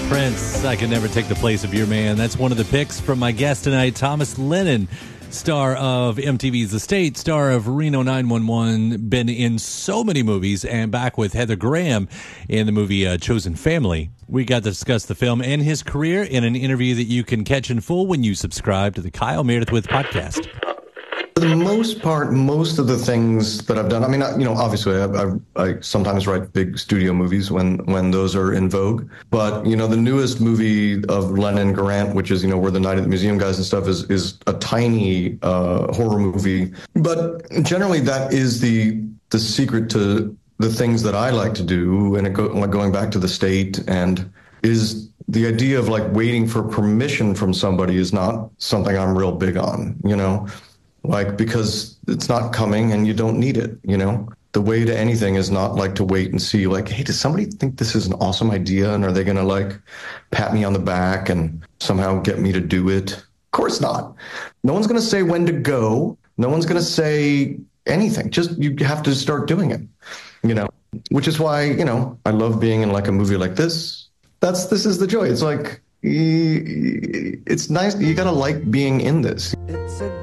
Prince, I Can Never Take the Place of Your Man. That's one of the picks from my guest tonight, Thomas Lennon, star of MTV's The State, star of Reno 911, been in so many movies, and back with Heather Graham in the movie Chosen Family. We got to discuss the film and his career in an interview that you can catch in full when you subscribe to the Kyle Meredith With podcast. For the most part, most of the things that I've done, I mean, obviously I sometimes write big studio movies when those are in vogue. But, the newest movie of Lennon Grant, which is, where the Night at the Museum guys and stuff is a tiny horror movie. But generally that is the secret to the things that I like to do. And going back to The State, and is the idea of like waiting for permission from somebody is not something I'm real big on, because it's not coming and you don't need it, The way to anything is not like to wait and see like, hey, does somebody think this is an awesome idea? And are they going to like pat me on the back and somehow get me to do it? Of course not. No one's going to say when to go. No one's going to say anything. Just you have to start doing it, which is why, I love being in like a movie like this. This is the joy. It's like, it's nice. You got to like being in this. It's a